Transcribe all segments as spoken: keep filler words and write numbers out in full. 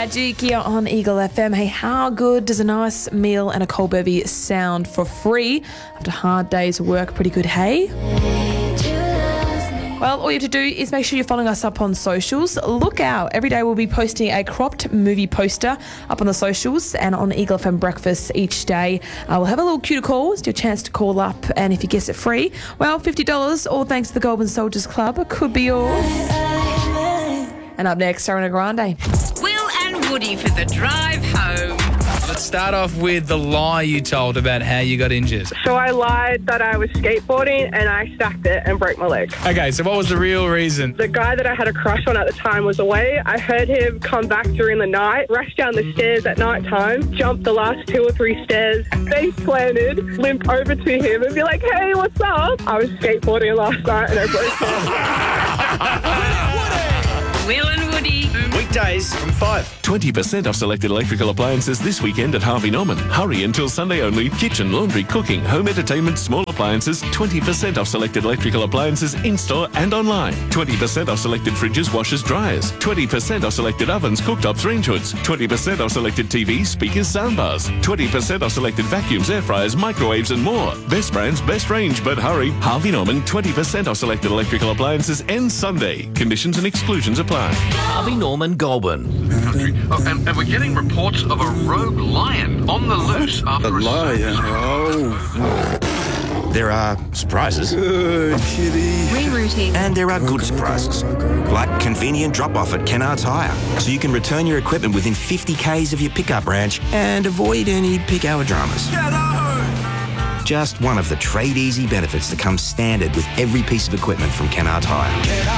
Magic here on Eagle F M. Hey, how good does a nice meal and a cold bevy sound for free after a hard day's work? Pretty good, hey? Well, all you have to do is make sure you're following us up on socials. Look out. Every day we'll be posting a cropped movie poster up on the socials and on Eagle F M Breakfast each day. Uh, we'll have a little cue to call. It's your chance to call up, and if you guess it free, well, fifty dollars, all thanks to the Goulburn Soldiers Club, could be yours. And up next, Ariana Grande. Will and Woody for the drive home. Let's start off with the lie you told about how you got injured. So I lied that I was skateboarding and I stacked it and broke my leg. Okay, so what was the real reason? The guy that I had a crush on at the time was away. I heard him come back during the night, rush down the stairs at night time, jump the last two or three stairs, face planted, limp over to him and be like, hey, what's up? I was skateboarding last night and I broke my Will and Woody. Weekdays from five. twenty percent off selected electrical appliances this weekend at Harvey Norman. Hurry until Sunday only. Kitchen, laundry, cooking, home entertainment, small appliances. twenty percent off selected electrical appliances in-store and online. twenty percent off selected fridges, washers, dryers. twenty percent off selected ovens, cooktops, range hoods. twenty percent off selected T Vs, speakers, soundbars. twenty percent off selected vacuums, air fryers, microwaves and more. Best brands, best range, but hurry. Harvey Norman, twenty percent off selected electrical appliances ends Sunday. Conditions and exclusions apply. Harvey Norman, Goulburn. Oh, and, and we're getting reports of a rogue lion on the loose after a Lion. Oh. There are surprises. Good kitty. Rerouting. And there are good surprises. Like convenient drop-off at Kennards Hire. So you can return your equipment within fifty kays of your pickup branch and avoid any peak hour dramas. Just one of the trade easy benefits that comes standard with every piece of equipment from Kennards Hire.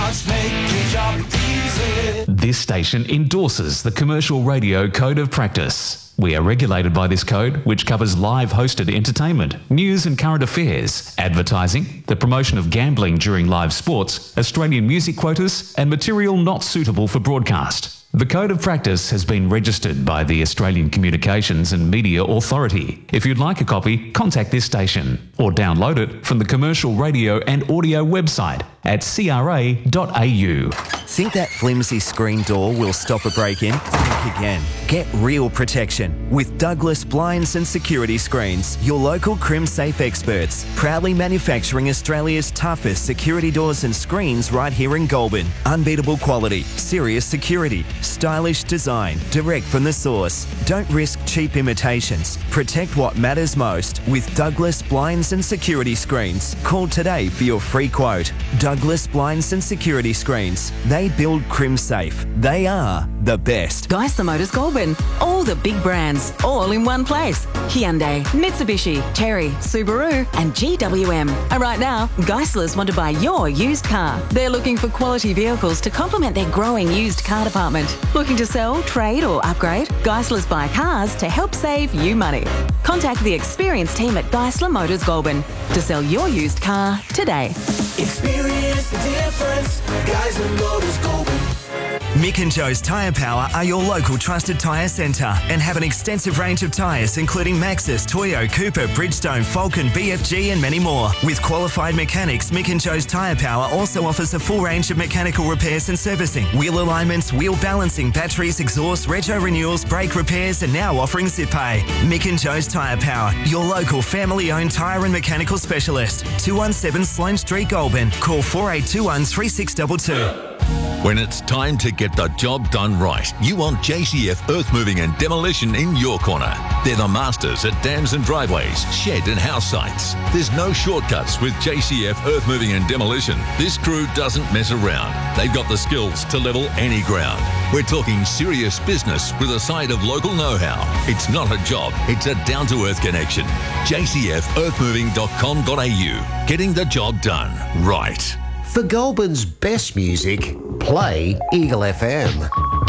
This station endorses the Commercial Radio Code of Practice. We are regulated by this code, which covers live hosted entertainment, news and current affairs, advertising, the promotion of gambling during live sports, Australian music quotas, and material not suitable for broadcast. The Code of Practice has been registered by the Australian Communications and Media Authority. If you'd like a copy, contact this station or download it from the Commercial Radio and Audio website at c r a dot a u. Think that flimsy screen door will stop a break-in? Think again. Get real protection with Douglas Blinds and Security Screens, your local CrimSafe experts, proudly manufacturing Australia's toughest security doors and screens right here in Goulburn. Unbeatable quality, serious security, stylish design, direct from the source. Don't risk cheap imitations. Protect what matters most with Douglas Blinds and Security Screens. Call today for your free quote. Douglas Blinds and Security Screens. They build CrimSafe. They are the best. Geisler Motors Goulburn. All the big brands, all in one place. Hyundai, Mitsubishi, Chery, Subaru and G W M. And right now, Geislers want to buy your used car. They're looking for quality vehicles to complement their growing used car department. Looking to sell, trade or upgrade? Geislers buy cars to help save you money. Contact the experienced team at Geisler Motors Goulburn to sell your used car today. Experience the difference. Geisler Motors Goulburn. Mick and Joe's Tyre Power are your local trusted tyre centre and have an extensive range of tyres including Maxxis, Toyo, Cooper, Bridgestone, Falcon, B F G and many more. With qualified mechanics, Mick and Joe's Tyre Power also offers a full range of mechanical repairs and servicing, wheel alignments, wheel balancing, batteries, exhaust, retro renewals, brake repairs and now offering zip pay. Mick and Joe's Tyre Power, your local family-owned tyre and mechanical specialist. two one seven Sloane Street, Goulburn. Call four eight two one, three six two two. When it's time to get the job done right, you want J C F Earth Moving and Demolition in your corner. They're the masters at dams and driveways, shed and house sites. There's no shortcuts with J C F Earth Moving and Demolition. This crew doesn't mess around. They've got the skills to level any ground. We're talking serious business with a side of local know-how. It's not a job, it's a down-to-earth connection. j c f earth moving dot com dot a u. Getting the job done right. For Goulburn's best music, play Eagle F M.